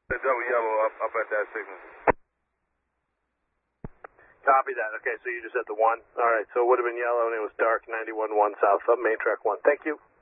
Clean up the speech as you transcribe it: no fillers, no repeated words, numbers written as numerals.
The double yellow up at that signal. Copy that. Okay, so you just said the 1. All right, so it would have been yellow and it was dark, 91-1 south, up main track 1. Thank you.